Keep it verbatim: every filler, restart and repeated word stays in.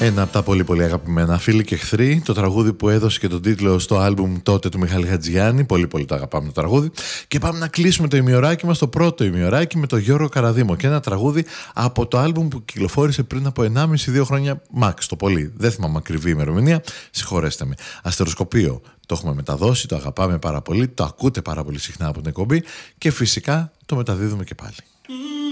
Ένα από τα πολύ πολύ αγαπημένα, Φίλοι και εχθροί, το τραγούδι που έδωσε και τον τίτλο στο άλμπουμ τότε του Μιχάλη Χατζιάννη. Πολύ πολύ το αγαπάμε το τραγούδι. Και πάμε να κλείσουμε το ημιωράκι μας, το πρώτο ημιωράκι, με το Γιώργο Καραδήμο. Και ένα τραγούδι από το άλμπουμ που κυκλοφόρησε πριν από ενάμιση δύο χρόνια, max το πολύ. Δεν θυμάμαι ακριβή ημερομηνία, συγχωρέστε με. Αστεροσκοπείο. Το έχουμε μεταδώσει, το αγαπάμε πάρα πολύ, το ακούτε πάρα πολύ συχνά από την εκπομπή και φυσικά το μεταδίδουμε και πάλι.